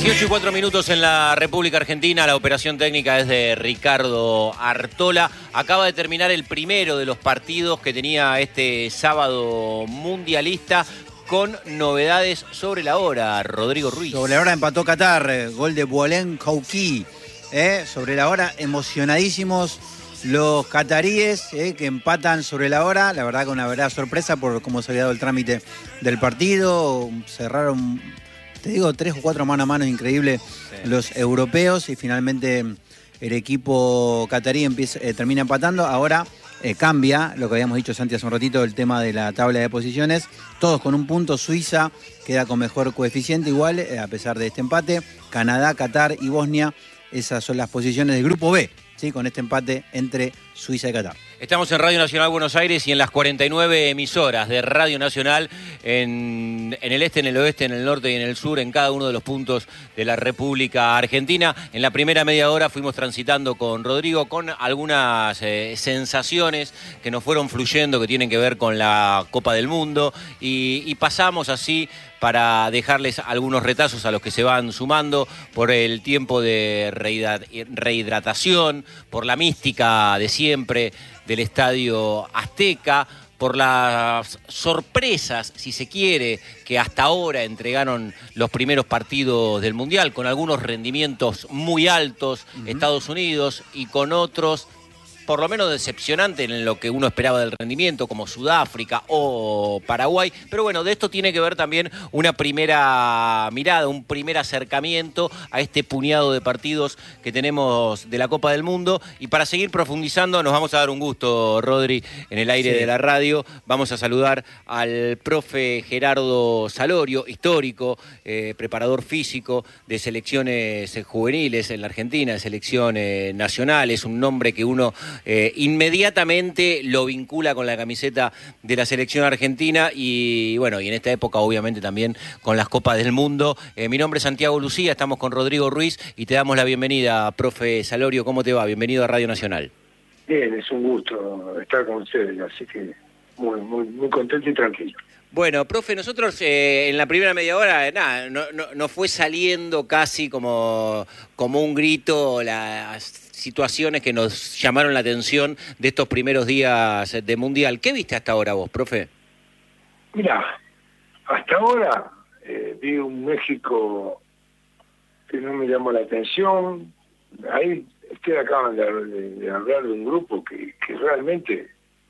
18:04 en la República Argentina. La operación técnica es de Ricardo Artola. Acaba de terminar el primero de los partidos que tenía este sábado mundialista, con novedades sobre la hora. Rodrigo Ruiz. Sobre la hora empató Qatar, gol de Boualem Kouki. Sobre la hora, emocionadísimos los cataríes que empatan sobre la hora. La verdad, con una verdadera sorpresa por cómo se había dado el trámite del partido. Cerraron, te digo, 3 o 4 mano a mano increíble los europeos, y finalmente el equipo catarí termina empatando. Ahora cambia lo que habíamos dicho, Santi, hace un ratito, el tema de la tabla de posiciones. Todos con un punto. Suiza queda con mejor coeficiente igual, a pesar de este empate. Canadá, Qatar y Bosnia, esas son las posiciones del grupo B, ¿sí? Con este empate entre Suiza y Qatar. Estamos en Radio Nacional Buenos Aires y en las 49 emisoras de Radio Nacional en el este, en el oeste, en el norte y en el sur, en cada uno de los puntos de la República Argentina. En la primera media hora fuimos transitando con Rodrigo con algunas sensaciones que nos fueron fluyendo, que tienen que ver con la Copa del Mundo, y pasamos así para dejarles algunos retazos a los que se van sumando por el tiempo de rehidratación, por la mística de siempre del Estadio Azteca, por las sorpresas, si se quiere, que hasta ahora entregaron los primeros partidos del Mundial, con algunos rendimientos muy altos, Estados Unidos, y con otros por lo menos decepcionante en lo que uno esperaba del rendimiento, como Sudáfrica o Paraguay. Pero bueno, de esto tiene que ver también una primera mirada, un primer acercamiento a este puñado de partidos que tenemos de la Copa del Mundo. Y para seguir profundizando, nos vamos a dar un gusto, Rodri, en el aire de la radio. Vamos a saludar al profe Gerardo Salorio, histórico, preparador físico de selecciones juveniles en la Argentina, de selecciones nacionales, un nombre que uno inmediatamente lo vincula con la camiseta de la selección argentina, y bueno, y en esta época obviamente también con las Copas del Mundo. Mi nombre es Santiago Lucía, estamos con Rodrigo Ruiz y te damos la bienvenida, profe Salorio. ¿Cómo te va? Bienvenido a Radio Nacional. Bien, es un gusto estar con ustedes, así que muy contento y tranquilo. Bueno, profe, nosotros en la primera media hora, no fue saliendo casi como un grito las situaciones que nos llamaron la atención de estos primeros días de Mundial. ¿Qué viste hasta ahora vos, profe? Mirá, hasta ahora vi un México que no me llamó la atención. Ahí ustedes acaban de hablar de un grupo que realmente,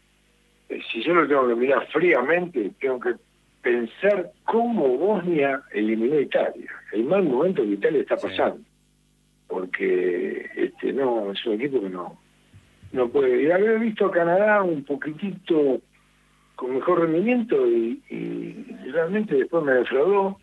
si yo lo tengo que mirar fríamente, tengo que pensar cómo Bosnia eliminó a Italia, el mal momento que Italia está pasando. Porque no, es un equipo que no puede. Y haber visto a Canadá un poquitito con mejor rendimiento y realmente después me defraudó.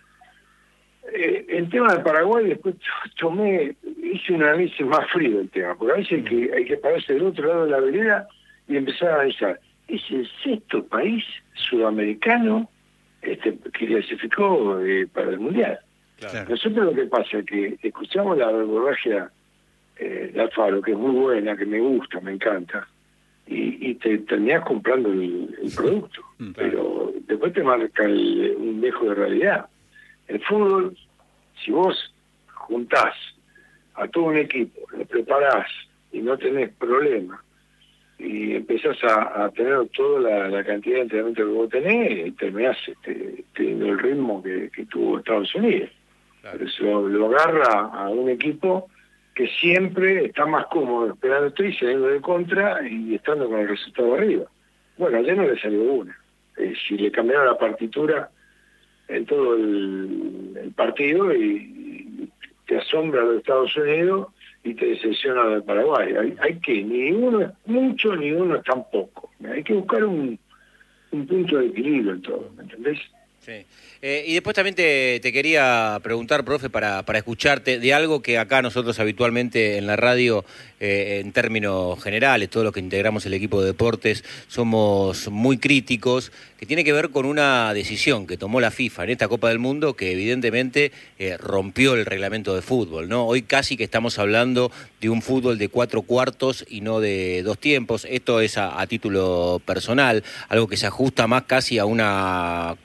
El tema de Paraguay, después hice un análisis más frío del tema, porque a veces hay que pararse del otro lado de la vereda y empezar a analizar. Es el 6º país sudamericano que clasificó para el Mundial. Claro. Nosotros lo que pasa es que escuchamos la verborragia de Alfaro, que es muy buena, que me gusta, me encanta, y te terminás comprando el producto. Claro. Pero después te marca un dejo de realidad. El fútbol, si vos juntás a todo un equipo, lo preparás y no tenés problema, y empezás a tener toda la cantidad de entrenamiento que vos tenés, y terminás teniendo el ritmo que tuvo Estados Unidos. Claro. Pero eso lo agarra a un equipo que siempre está más cómodo esperando y saliendo de contra y estando con el resultado arriba. Bueno, ayer no le salió una. Si le cambiaron la partitura en todo el partido, y te asombra los Estados Unidos y te decepciona de Paraguay. Hay que, ni uno es mucho ni uno es tan poco. Hay que buscar un punto de equilibrio en todo, ¿me entendés? Sí. Y después también te quería preguntar, profe, para escucharte de algo que acá nosotros habitualmente en la radio, en términos generales, todos los que integramos el equipo de deportes, somos muy críticos, que tiene que ver con una decisión que tomó la FIFA en esta Copa del Mundo, que evidentemente rompió el reglamento de fútbol, ¿no? Hoy casi que estamos hablando de un fútbol de 4 cuartos y no de 2 tiempos. Esto es a título personal, algo que se ajusta más casi a una convención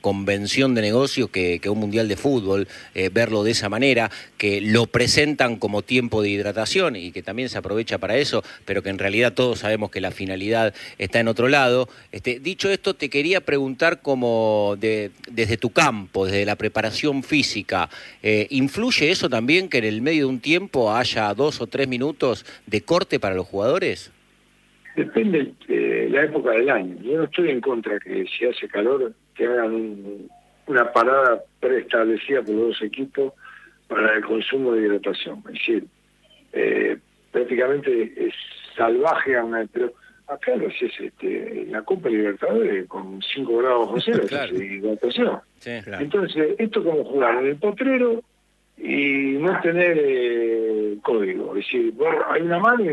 dimensión de negocio que un mundial de fútbol, verlo de esa manera, que lo presentan como tiempo de hidratación y que también se aprovecha para eso, pero que en realidad todos sabemos que la finalidad está en otro lado. Dicho esto, te quería preguntar como desde tu campo, desde la preparación física, ¿influye eso también que en el medio de un tiempo haya 2 o 3 minutos de corte para los jugadores? Depende de la época del año. Yo no estoy en contra que si hace calor que hagan una parada preestablecida por los dos equipos para el consumo de hidratación. Es decir, prácticamente es salvaje, pero acá lo haces la Copa Libertadores con 5 grados bajo cero, claro. Hidratación. Sí, claro. Entonces, esto es como jugar en el potrero y no tener código. Es decir, hay una mano y